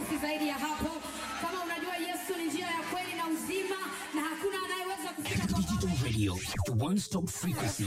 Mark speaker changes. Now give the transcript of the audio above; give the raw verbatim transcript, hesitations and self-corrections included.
Speaker 1: makofi zaidi ya hapo. Kama unajua Yesu ni njia ya kweli na uzima na hakuna anayeweza kufika kwa
Speaker 2: Digital Radio, the one stop frequency